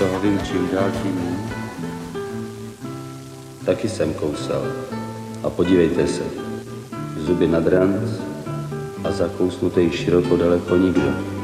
toho vím čím dál tím míň. Taky jsem kousal. A podívejte se, zuby nad ranc a zakousnutej široko daleko nikdo.